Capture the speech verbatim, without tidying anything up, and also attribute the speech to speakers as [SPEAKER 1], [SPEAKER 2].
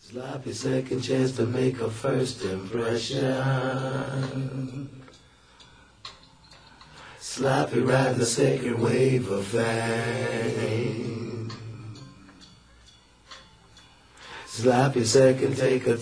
[SPEAKER 1] Sloppy second chance to make a first impression. Sloppy ride the second wave of fame. Sloppy second take a